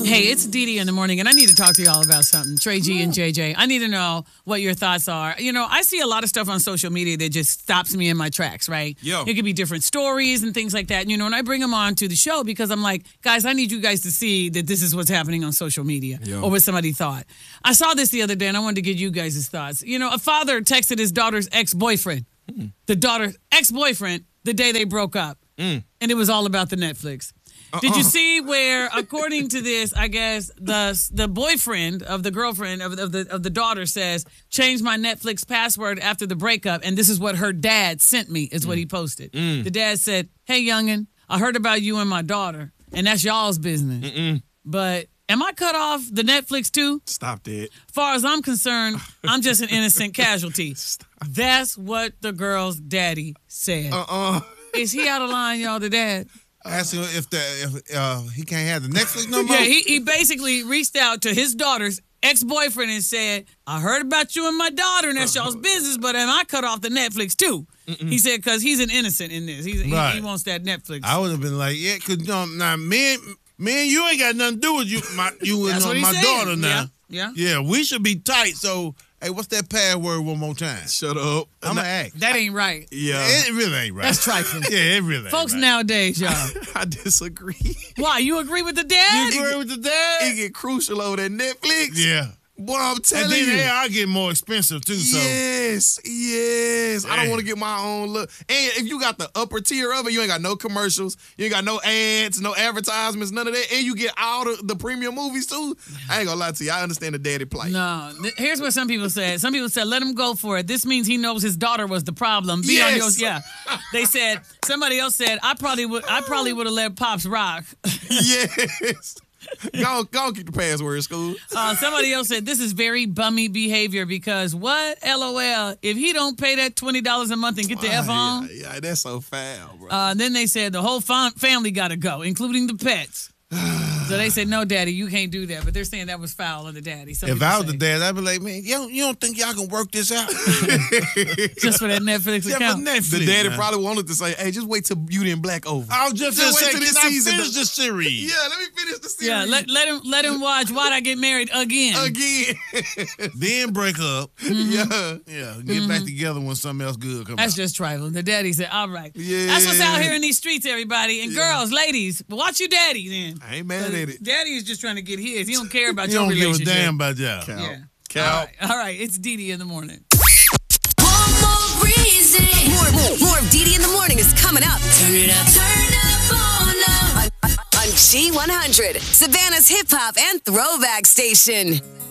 Hey, it's Dee Dee in the morning, and I need to talk to y'all about something. Trey G and JJ. I need to know what your thoughts are. You know, I see a lot of stuff on social media that just stops me in my tracks, right? Yo. It could be different stories and things like that. And, you know, and I bring them on to the show because I'm like, guys, I need you guys to see that this is what's happening on social media or what somebody thought. I saw this the other day, and I wanted to get you guys' thoughts. You know, a father texted his daughter's ex-boyfriend, the daughter's ex-boyfriend, the day they broke up. And it was all about the Netflix. Did you see where, according to this, I guess the boyfriend of the girlfriend of the daughter says, change my Netflix password after the breakup, and this is what her dad sent me, is what he posted. The dad said, hey, youngin', I heard about you and my daughter, and that's y'all's business. But am I cut off the Netflix too? Stop that. Far as I'm concerned, I'm just an innocent casualty. That's what the girl's daddy said. Is he out of line, y'all, the dad? Ask him if he can't have the Netflix no more. Yeah, he basically reached out to his daughter's ex-boyfriend and said, I heard about you and my daughter, and that's y'all's business, but am I cut off the Netflix too? He said, because he's an innocent in this. He wants that Netflix. I would have been like, yeah, because now, man, you ain't got nothing to do with you and my daughter now. Yeah, we should be tight, so... Hey, what's that password one more time? Shut up. I'm going to ask. That ain't right. Yeah. It really ain't right. That's trifling. Yeah, it really ain't Folks right. nowadays, y'all. I disagree. Why? You agree with the dad? You agree with the dad? It get crucial over that Netflix. Yeah. Boy, I'm And telling then you. I get more expensive, too, so... Yes. I don't Dang. want to get my own look. And if you got the upper tier of it, you ain't got no commercials. You ain't got no ads, no advertisements, none of that. And you get all the premium movies, too. I ain't gonna lie to you. I understand the daddy plight. No. Here's what some people said. Some people said, let him go for it. This means he knows his daughter was the problem. Be on yours. Yeah. They said, somebody else said, I probably would have let Pops rock. Yes. Go on, keep the password, school. Somebody else said, this is very bummy behavior because what? LOL. If he don't pay that $20 a month and get the F on. Yeah, that's so foul, bro. Then they said the whole family got to go, including the pets. So they said, no, Daddy, you can't do that. But they're saying that was foul on the daddy. If I was the dad, I'd be like, man, you don't think y'all can work this out? Just for that Netflix account. The daddy probably wanted to say, hey, just wait till Beauty and Black over. I was just going to say, wait till can I this season finish the series? Yeah, let me finish the series. Yeah, let him watch Why'd I Get Married Again. Then break up. Yeah, get back together when something else good comes out. That's just trifling. The daddy said, all right. Yeah. That's what's out here in these streets, everybody. And girls, ladies, watch your daddy then. I ain't mad at it. Daddy is just trying to get his. He don't care about You your don't give relationship. a damn about y'all. Yeah. Cal. All right. It's Dee Dee in the morning. One more reason. More of Dee Dee in the morning is coming up. Turn it up. Turn up on G100, Savannah's hip hop and throwback station.